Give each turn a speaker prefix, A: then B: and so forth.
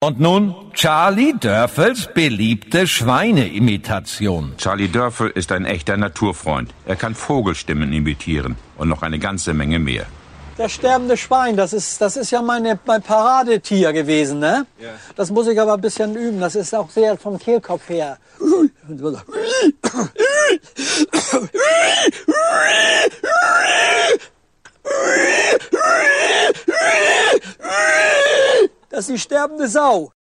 A: Und nun Charlie Dörfels beliebte Schweineimitation.
B: Charlie Dörfel ist ein echter Naturfreund. Er kann Vogelstimmen imitieren und noch eine ganze Menge mehr.
C: Das sterbende Schwein, das ist ja mein Paradetier gewesen, ne? Ja. Das muss ich aber ein bisschen üben. Das ist auch sehr vom Kehlkopf her. Das ist die sterbende Sau.